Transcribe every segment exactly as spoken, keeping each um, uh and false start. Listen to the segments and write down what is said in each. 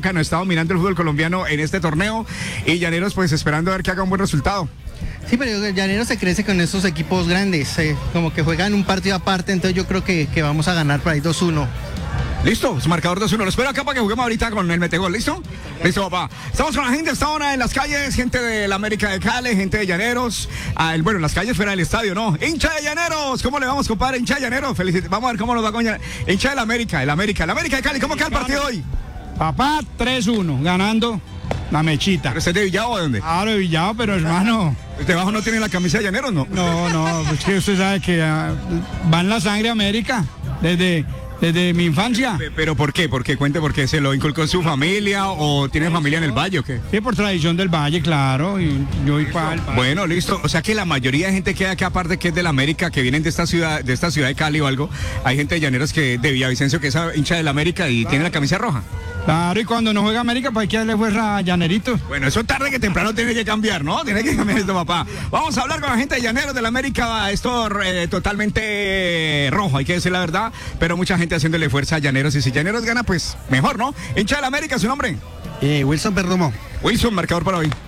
Boca no está dominando el fútbol colombiano en este torneo y Llaneros pues esperando a ver que haga un buen resultado. Sí, pero Llaneros se crece con estos equipos grandes, eh, como que juegan un partido aparte, entonces yo creo que, que vamos a ganar por ahí dos uno. Listo, su marcador dos uno. Lo espero acá para que juguemos ahorita con el metegol. ¿Listo? Listo, papá. Estamos con la gente hasta ahora en las calles, gente de la América de Cali, gente de Llaneros. Ah, el, bueno, en las calles fuera del estadio, ¿no? Hincha de Llaneros, ¿cómo le vamos, compadre? Hincha de Llaneros, felicidades. Vamos a ver cómo nos va con Llaneros. Hincha de la América, el América, el América de Cali. ¿Cómo queda el partido hoy? Papá, tres uno, ganando la mechita. ¿Pero usted es de Villavo o de dónde? Claro, de Villavo, pero hermano. ¿Debajo no tiene la camisa de Llaneros, no? No, no, pues que usted sabe que uh, va en la sangre América, desde, desde mi infancia. ¿Pero por qué? ¿Por qué? Cuente, ¿por qué? ¿Se lo inculcó en su familia o tiene familia en el Valle o qué? Sí, por tradición del Valle, claro, y yo y para el Valle. Bueno, listo. O sea que la mayoría de gente que hay acá, aparte que es de la América, que vienen de esta ciudad, de esta ciudad de Cali o algo, hay gente de Llaneros que de Villavicencio que es hincha de la América y tiene la camisa roja. Claro, y cuando no juega América, pues hay que darle fuerza a Llanerito. Bueno, eso tarde que temprano tiene que cambiar, ¿no? Tiene que cambiar esto, papá. Vamos a hablar con la gente de Llaneros de la América. Esto eh, totalmente rojo, hay que decir la verdad, pero mucha gente haciéndole fuerza a Llaneros. Y si Llaneros gana, pues mejor, ¿no? Hincha de la América, ¿su nombre? Eh, Wilson Perdomo. Wilson, marcador para hoy.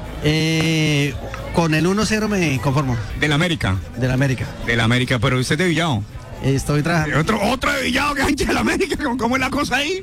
Eh, con el uno cero me conformo. De la América. De la América. De la América, pero usted es de Villavo. Eh, estoy trabajando. Otro, otro de Villavo que es hincha de la América. ¿Cómo es la cosa ahí?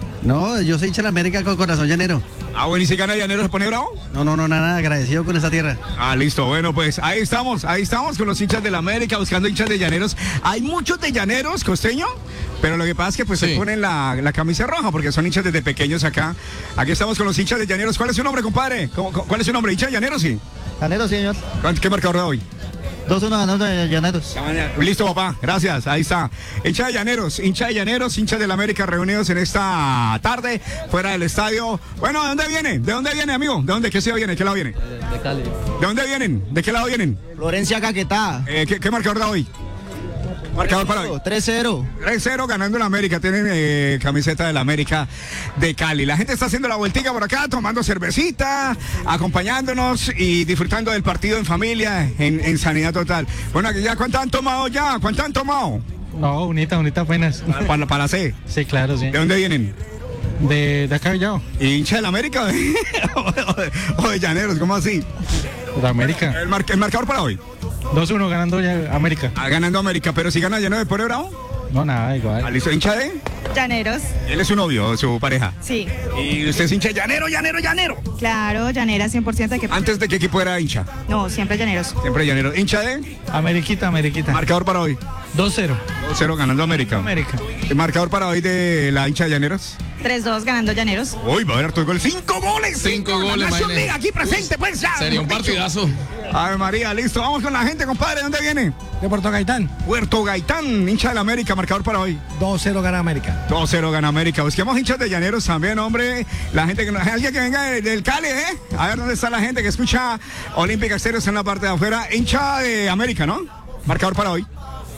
No, yo soy hincha de la América con corazón llanero. Ah, bueno, ¿y si gana Llaneros se pone bravo? No, no, no, nada, agradecido con esta tierra. Ah, listo, bueno, pues ahí estamos, ahí estamos con los hinchas de la América, buscando hinchas de Llaneros. Hay muchos de Llaneros, costeño, pero lo que pasa es que pues sí. Se ponen la, la camisa roja porque son hinchas desde pequeños acá. Aquí estamos con los hinchas de Llaneros. ¿Cuál es su nombre, compadre? ¿Cómo, ¿Cuál es su nombre? ¿Hincha de Llaneros, sí? Llaneros, señor. ¿Qué marcador de hoy? dos uno ganando de Llaneros. Listo, papá, gracias, ahí está. Hincha de Llaneros, hincha de Llaneros, hincha de la América reunidos en esta tarde, fuera del estadio. Bueno, ¿de dónde viene? ¿De dónde viene, amigo? ¿De dónde? ¿Qué ciudad viene? ¿Qué lado viene? De, de Cali. ¿De dónde vienen? ¿De qué lado vienen? Florencia Caquetá. Eh, ¿qué, ¿Qué marcador da hoy? Marcador para hoy. tres cero. tres cero ganando la América. Tienen eh, camiseta de la América de Cali. La gente está haciendo la vueltica por acá, tomando cervecita, acompañándonos y disfrutando del partido en familia, en, en sanidad total. Bueno, ya, ¿cuánto han tomado ya? ¿Cuánto han tomado? No, unita, unita apenas. Para, para la C. Sí, claro, sí. ¿De dónde vienen? De, de acá Villavo. ¿Hincha de la América o de, o de, o de Llaneros? ¿Cómo así? De América. El, mar, el marcador para hoy. dos uno ganando ya América. Ah, ganando América, pero si gana Llaneros de Pone Bravo. No, nada, igual. Ah, ¿listo? ¿Hincha de? Llaneros. Él es su novio, su pareja. Sí. ¿Y usted es hincha de Llanero, Llanero, Llanero? Claro, Llanera cien por ciento. ¿De qué? ¿Antes de qué equipo era hincha? No, siempre Llaneros. Siempre Llanero. ¿Hincha de? Ameriquita, Ameriquita. Marcador para hoy. dos cero. dos cero ganando América. América. ¿El marcador para hoy de la hincha de Llaneros? tres dos ganando Llaneros. Uy, va a haber todo el gol. ¡Cinco goles! Cinco goles, Nación Liga aquí presente, pues ya. Sería un partidazo. Ay, María, listo. Vamos con la gente, compadre. ¿De dónde viene? De Puerto Gaitán. Puerto Gaitán, hincha de la América. Marcador para hoy. dos cero gana América. dos cero gana América. Busquemos hinchas de Llaneros también, hombre. La gente que no, alguien que venga del Cali, ¿eh? A ver dónde está la gente que escucha Olímpica Exterior en la parte de afuera. Hincha de América, ¿no? Marcador para hoy.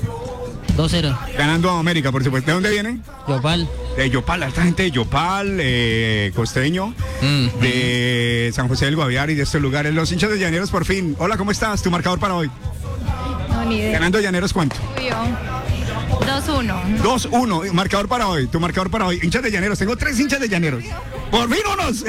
dos cero. Ganando a América, por supuesto. ¿De dónde vienen? Yopal. De Yopal, esta gente de Yopal, eh, costeño, mm. de San José del Guaviare y de estos lugares. Los hinchas de Llaneros, por fin. Hola, ¿cómo estás? ¿Tu marcador para hoy? No, ni idea. Ganando Llaneros, ¿cuánto? dos uno. dos uno. Marcador para hoy. Tu marcador para hoy. Hinchas de Llaneros. Tengo tres hinchas de Llaneros. ¡Por fin unos!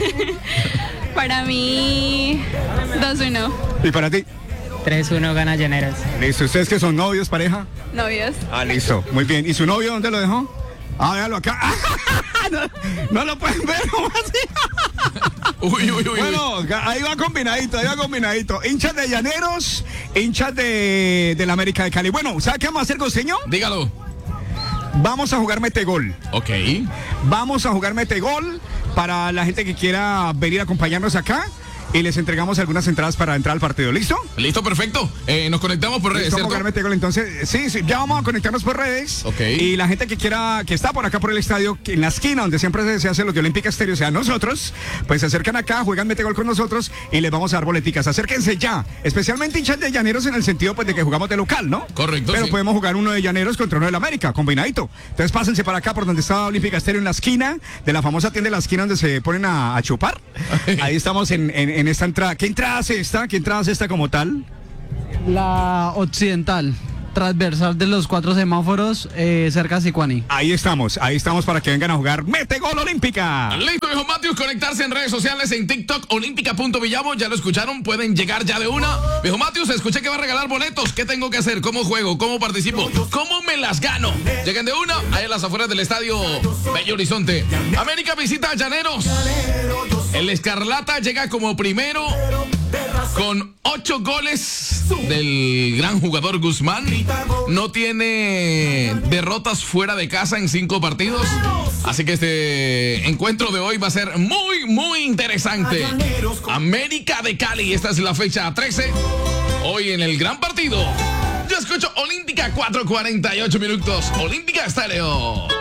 Para mí, dos uno. ¿Y para ti? tres uno gana Llaneros. Listo. ¿Ustedes que son novios, pareja? Novios. Ah, listo. Muy bien. ¿Y su novio dónde lo dejó? Ah, véalo acá. No, no lo pueden ver, ¿cómo así? Uy, uy, uy. Bueno, ahí va combinadito, ahí va combinadito. Hinchas de Llaneros, hinchas de, de la América de Cali. Bueno, ¿sabe qué vamos a hacer, costeño? Dígalo. Vamos a jugar metegol. Ok. Vamos a jugar metegol para la gente que quiera venir a acompañarnos acá. Y les entregamos algunas entradas para entrar al partido. ¿Listo? Listo, perfecto. Eh, nos conectamos por redes, ¿Listo? ¿cierto? Metegol, entonces, sí, sí, ya vamos a conectarnos por redes. Ok. Y la gente que quiera, que está por acá por el estadio, que en la esquina donde siempre se, se hace los de Olímpica Estéreo, o sea, nosotros, pues se acercan acá, juegan metegol con nosotros y les vamos a dar boleticas. Acérquense ya, especialmente hinchas de Llaneros en el sentido pues de que jugamos de local, ¿no? Correcto. Pero sí. podemos jugar uno de Llaneros contra uno de la América, combinadito. Entonces pásense para acá por donde está Olímpica Estéreo, en la esquina de la famosa tienda de la esquina donde se ponen a, a chupar. Ahí estamos en, en, en esta entrada. ¿Qué entrada es esta? ¿Qué entrada es esta como tal? La occidental. transversal de los cuatro semáforos eh, cerca de Sicuani. Ahí estamos, ahí estamos para que vengan a jugar Mete Gol Olímpica. Listo, viejo Matius, conectarse en redes sociales, en TikTok, olímpica punto villavo, ya lo escucharon, pueden llegar ya de una. Viejo Matius, escuché que va a regalar boletos. ¿Qué tengo que hacer? ¿Cómo juego? ¿Cómo participo? ¿Cómo me las gano? Lleguen de una, ahí en las afueras del estadio Bello Horizonte. América visita a Llaneros. El Escarlata llega como primero con ocho goles del gran jugador Guzmán. No tiene derrotas fuera de casa en cinco partidos. Así que este encuentro de hoy va a ser muy, muy interesante. América de Cali, esta es la fecha trece. Hoy en el gran partido. Yo escucho Olímpica, cuatro cuarenta y ocho minutos. Olímpica Estéreo.